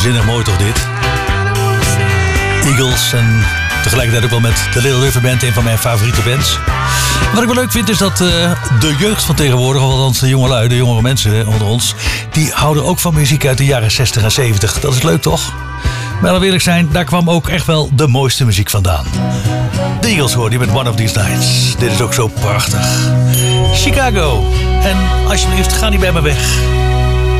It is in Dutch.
Waanzinnig mooi toch dit? Eagles en tegelijkertijd ook wel met de Little River Band, een van mijn favoriete bands. Wat ik wel leuk vind is dat de jeugd van tegenwoordig, of althans de jongelui, de jongere mensen onder ons, die houden ook van muziek uit de jaren 60 en 70. Dat is leuk toch? Maar laten we eerlijk zijn, daar kwam ook echt wel de mooiste muziek vandaan. De Eagles hoor je met One of These Nights. Dit is ook zo prachtig. Chicago. En alsjeblieft, ga niet bij me weg.